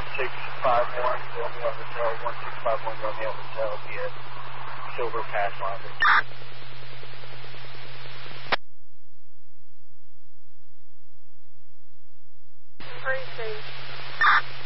1651 Romeo Hotel, 1651 Romeo Hotel via Silver Pass Lounge. Pretty safe.